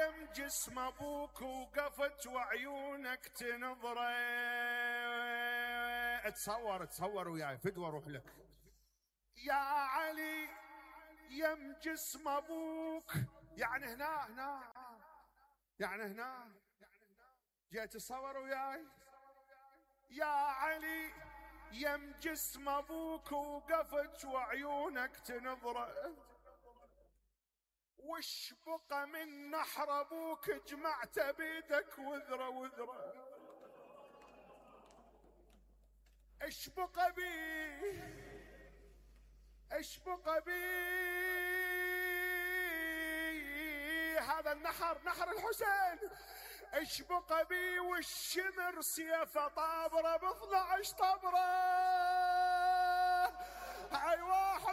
يم جسم ابوك وقفت وعيونك تنظره. تصور وياي فدوة روح لك يا علي يم جسم ابوك، يعني هنا يعني هنا جيت تصور وياي يا علي يم جسم ابوك وقفت وعيونك تنظره. وش بقى من نحر ابوك جمعت بيدك وذره. ايش بقى بي هذا النحر نحر الحسين. ايش بقى بي والشمر سيفه طابره ب12 طبره.